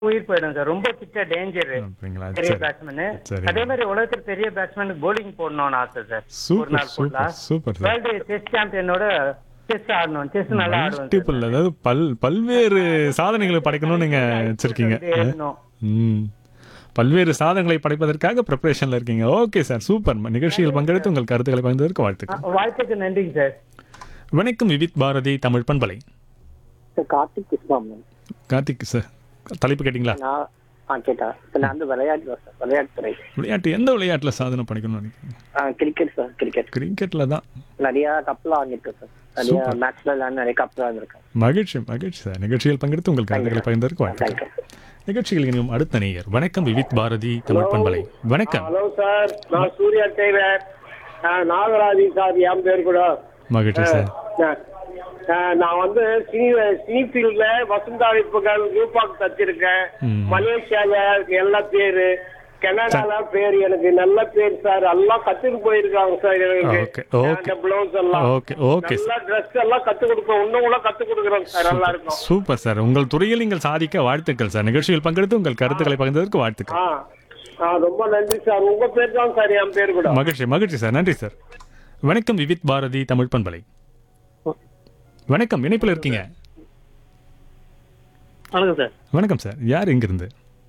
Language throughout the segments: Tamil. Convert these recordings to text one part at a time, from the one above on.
உயிர் போயிடும் சார். ரொம்ப கிட்ட டேஞ்சர் அப்படிங்களா? பெரிய சரி பேட்ஸ்மேன். சரி. அதே மாதிரி உலகத்தில் பெரிய பேட்ஸ்மேனுக்கு போலிங் போடணும்னு ஆசை சார். ஒரு சூப்பர் நாள் ஃபுல்லா super super sir. World chess சாம்பியனோட chess ஆடணும். செஸ் நல்லா ஆடுவேன் மல்டிபிள், அதாவது பல்வேறு சாதனைகளை படைக்கணும்னு நீங்க வச்சிருக்கீங்க. எழுதணும். ம். பல்வேறு சாதனைகளை படைப்பதற்காக ப்ரிப்பரேஷன்ல இருக்கீங்க. Okay sir, super. நிகழ்ச்சியில் பங்கெடுத்து உங்கள் கருத்துக்களை பகிர்ந்ததற்கு வாழ்த்துக்கள். வாழ்த்துக்கு நன்றிங்க சார். வணக்கம் விவித் பாரதி தமிழ் பண்பலை. கார்த்திக் கிருஷ்ணா மேம். கார்த்திக் சார், தலைப்பு கேட்டிங்களா? நான் கேட்டேன். இப்போ நான் வந்து விளையாட்டுத்துறை. விளையாட்டு, எந்த விளையாட்டுல சாதனை படைக்கணும்னு நினைக்கிறீங்க? Cricket sir. கிரிக்கெட்ல தான். நிறைய கப்லாம் வாங்கியிருக்கேன் சார். நிறைய Super. மேட்ச்ல நிறைய கப்லாம் வாங்கியிருக்கேன். மகிழ்ச்சி மகிழ்ச்சி சார். நிகழ்ச்சியில் பங்கெடுத்து உங்கள் கருத்துக்களை பகிர்ந்ததற்கு வாழ்த்துக்கள். நிகழ்ச்சியில் இனியும் அடுத்த நேயர். வணக்கம் விவித் பாரதி தமிழ் பண்பலை. வணக்கம். ஹலோ சார், நான் சூர்யா டெய்லர். நாகராஜி சார் என் பேர் கூட. மகிழ்ச்சி சார். நான் வந்து சினி ஃபீல்ட்ல வசந்தா விப்புகள் ரூபாக் தச்சிருக்கேன். மலேசியால நல்ல பேரு, கனடால பேரு, எனக்கு நல்ல பேர் சார். எல்லாம் கத்துட்டு போயிருக்காங்க சார். ஓகே ஓகே பிளவுஸ் எல்லாம் ஓகே ஓகே நல்ல ட்ரெஸ் எல்லாம் கத்து கொடுப்போம். இன்னும் கூட கத்து கொடுக்குறோம் சார் எல்லாருக்கும். Super sir. உங்கள் துறையில் நீங்கள் சாதிக்க வாழ்த்துக்கள் சார். நிகழ்ச்சியில் பங்கெடுத்து உங்கள் கருத்துக்களை பகிர்ந்ததற்கு வாழ்த்துக்கள். ரொம்ப நன்றி சார். உங்க பேர் தான் சார் என் பேர் கூட. மகிழ்ச்சி மகிழ்ச்சி சார். நன்றி சார். வணக்கம் விவித் பாரதி தமிழ் பண்பலை. வணக்கம், இணைப்பில் இருக்கீங்க. வணக்கம் சார். வணக்கம் சார். யார் எங்கிருந்து?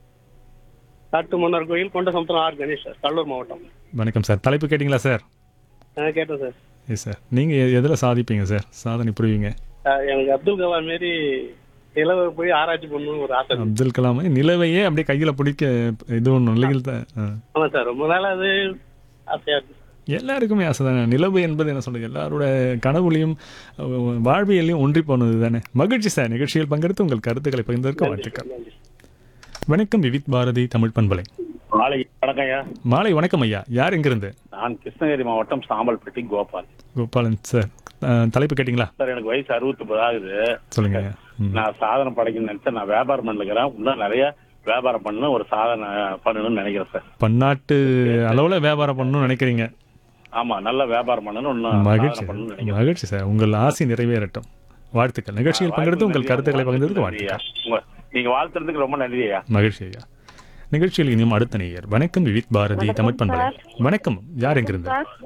காட்டு மன்னார் கோயில் கொண்ட சமுத்திரம் ஆர் கணேஷ் சார், கடலூர் மாவட்டம். வணக்கம் சார். தலைப்பு கேட்டிங்களா சார்? கேட்டேன் சார். Yes sir. நீங்கள் எதில் சாதிப்பீங்க சார், சாதனை புரிவீங்க? எனக்கு அப்துல் கலாம் மாரி நிலவை போய் ஆராய்ச்சி பண்ணணும்னு ஒரு ஆசை. அப்துல் கலாம் நிலவையே அப்படியே கையில் பிடிக்க இது ஒன்று இல்லைகள் தான். ஆமாம் சார், ரொம்ப நாள் அது ஆசையாக இருக்கு. எல்லாருக்குமே ஆசை தானே. நிலவு என்பது என்ன சொல்றது, எல்லாரோட கனவுலையும் வாழ்வியலையும் ஒன்றி போனது தானே. மகிழ்ச்சி சார். நிகழ்ச்சியில் பங்கெடுத்து உங்கள் கருத்துக்களை பகிர்ந்ததற்கு வாழ்த்துக்கள். வணக்கம் விவித் பாரதி தமிழ் பண்பலை. மாலை வணக்கம் ஐயா. மாலை வணக்கம் ஐயா. யார் எங்கிருந்து? நான் கிருஷ்ணகிரி மாவட்டம் சாம்பல்பட்டி கோபால். கோபாலன் சார். தலைப்பு கேட்டிங்களா? சார், எனக்கு வயசு 69 ஆகுது. சொல்லுங்க ஐயா. நான் சாதனை படைக்கணும்னு நினைச்சேன். நான் வியாபாரம் பண்ணிக்கிறேன். இன்னும் நிறைய வியாபாரம் பண்ணணும், ஒரு சாதனை பண்ணணும்னு நினைக்கிறேன் சார். பன்னாட்டு அளவில் வியாபாரம் பண்ணணும்னு நினைக்கிறீங்க? ஆமா, நல்ல வியாபாரம் பண்ணணும், இன்னும் மகிழ்ச்சி சாதனை பண்ணணும்னு நினைக்கிறேன். மகிழ்ச்சி சார். உங்கள் ஆசை நிறைவேறட்டும். வாழ்த்துக்கள். நிகழ்ச்சியில் பங்கெடுத்து உங்கள் கருத்துக்களை பகிர்ந்ததற்கு வாழ்த்துக்கள். நீங்க வாழ்த்துறதுக்கு ரொம்ப நன்றி ஐயா. மகிழ்ச்சி ஐயா. நிகழ்ச்சியில் இனியும் அடுத்த நேயர். வணக்கம் விவித் பாரதி தமிழ் பண்பலை. வணக்கம். யார் எங்கிருந்து?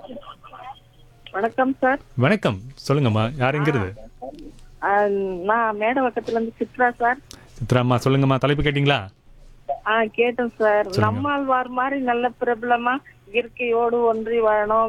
வணக்கம் சார். வணக்கம். சொல்லுங்கம்மா, யார் எங்கிருந்து? நான் மேடவக்கத்துல இருந்து சித்ரா சார். சித்ராம்மா, சொல்லுங்கம்மா. தலைப்பு கேட்டிங்களா? கேட்டேன் சார். நம்மாழ்வார் மாதிரி நல்ல பிரபலமா இயற்கையோடு ஒன்றி வாழணும்,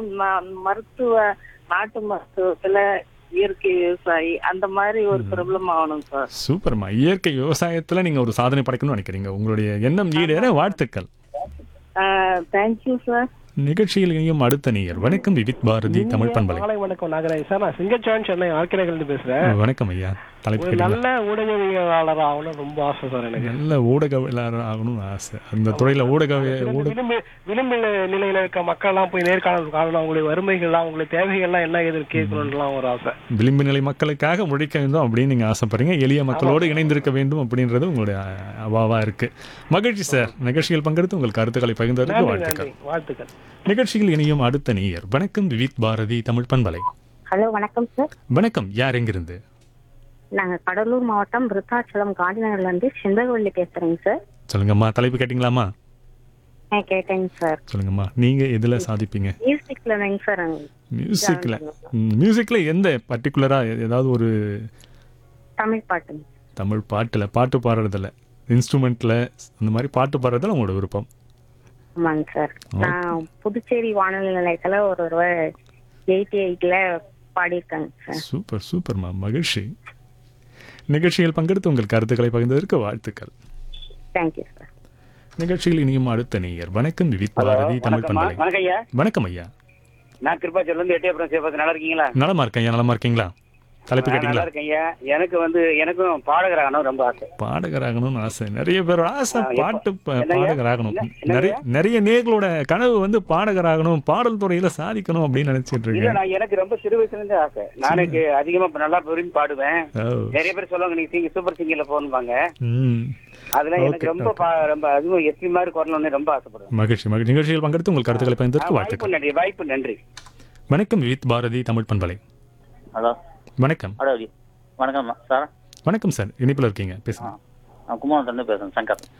நாட்டு மருத்துவத்துல இயற்கை விவசாயி, அந்த மாதிரி ஒரு பிரபலம் ஆகணும் சார். சூப்பர்மா. இயற்கை விவசாயத்துல நீங்க ஒரு சாதனை படைக்கணும்னு நினைக்கிறீங்க. உங்களுடைய எண்ணம் ஈடேற வாழ்த்துக்கள். Thank you sir. நிகழ்ச்சியில் இனியும் அடுத்த நேயர். வணக்கம் விவித் பாரதி தமிழ் பண்பலை. மாலை வணக்கம் நாகராஜ் சார். நான் சிங்கச்சோன் சென்னை ஆர்கிரகல் பேசுறேன். வணக்கம் ஐயா. தலைப்பு ஒரு கேட்டிங்களா? நல்ல ஊடகவியலாளர் ஆகணும் ரொம்ப ஆசை சார் எனக்கு. நல்ல ஊடகவியலாளர் ஆகணும்னு ஆசை. அந்த துறையில விளிம்பு நிலையில இருக்க மக்கள் எல்லாம் போய் நேர்காணல் காணணும். அவங்களுடைய வறுமைகள்லாம், அவங்களுடைய தேவைகள்லாம் என்ன எது கேட்கணும்லாம் ஒரு ஆசை. விளிம்பு நிலை மக்களுக்காக உழைக்க வேண்டும் அப்படின்னு நீங்க ஆசைப்படுறீங்க. எளிய மக்களோடு இணைந்திருக்க வேண்டும் அப்படின்றது உங்களுடைய அவாவா இருக்கு. மகிழ்ச்சி சார். நிகழ்ச்சியில் பங்கெடுத்து உங்கள் கருத்துக்களை பகிர்ந்ததற்கு வாழ்த்துக்கள். வாழ்த்துக்கள். நிகழ்ச்சியில் இனியும் அடுத்த நேயர். வணக்கம் விவித் பாரதி தமிழ் பண்பலை. ஹலோ, வணக்கம் சார். வணக்கம். யார் எங்கிருந்து? நாங்க கடலூர் மாவட்டம் விருத்தாச்சலம் காந்திநகர்ல இருந்து செண்பகவல்லி பேசுறேங்க சார். சொல்லுங்கம்மா. தலைப்பு கேட்டிங்களாம்மா? கேட்டேங்க சார். சொல்லுங்கம்மா. நீங்க எதுல சாதிப்பீங்க? மியூசிக்ல தாங்க சார். மியூசிக்ல எந்த பர்டிகுலரா ஏதாவது ஒரு தமிழ் பாட்டுங்க. தமிழ் பாட்டுல பாட்டு பாடுறதுல, இன்ஸ்ட்ருமெண்ட்ல, அந்த மாதிரி பாட்டு பாடுறதுல உங்களோட விருப்பம்? ஆமாங்க சார். நான் புதுச்சேரி வானொலி நிலையத்துல ஒரு 88ல பாடியிருக்கேங்க சார். சூப்பர் சூப்பர்மா. மகிழ்ச்சி. நிகழ்ச்சியில் பங்கெடுத்து உங்கள் கருத்துக்களை பகிர்ந்ததற்கு வாழ்த்துக்கள். Thank you sir. நிகழ்ச்சியில் இனியும் அடுத்த நேயர். வணக்கம் விவித் பாரதி தமிழ் பண்பலை. வணக்கம் ஐயா. வணக்கம் ஐயா. நான் கிருப்பாச்சூர்ல இருந்து எட்டயபுரம் சேப்பத்து. நல்லா இருக்கீங்களா? நலமா இருக்கேன் ஐயா. நலமா இருக்கீங்களா? தலைப்பு நல்லா கேட்டிங்களா? இருக்கேன் ஐயா. எனக்கும் பாடகராகணும் ரொம்ப ஆசை. பாடகராகணும்னு ஆசை. நிறைய பேர் ஆசை பாடகராகணும். நிறைய நேர்களோட கனவு பாடகராகணும், பாடல் துறையில சாதிக்கணும் அப்படின்னு நினைச்சிட்டு இருக்கேன். எனக்கு ரொம்ப சிறு வயசுல இருந்தே ஆசை. நானுக்கு அதிகமா நல்லா விரும்பி பாடுவேன். நிறைய பேர் சொல்லுவாங்க நீங்க சூப்பர் சிங்கர்ல போகணும்பாங்க. அதெல்லாம் எனக்கு ரொம்ப ரொம்ப அதுவும் எஸ்பி மாதிரி குரல் ரொம்ப ஆசைப்படுவேன். மகிழ்ச்சி மகிழ்ச்சி. நிகழ்ச்சியில் பங்கெடுத்து உங்கள் கருத்துக்களை பகிர்ந்ததற்கு வாழ்த்துக்கள். வாய்ப்பு நன்றி. வணக்கம் விவித் பாரதி தமிழ் பண்பலை. ஹலோ, வணக்கம். வணக்கம் சார். வணக்கம் சார். இணைப்பில் இருக்கீங்க, பேசுங்க. கும்பகோணத்துல இருந்து பேசுறேன், சங்கர்.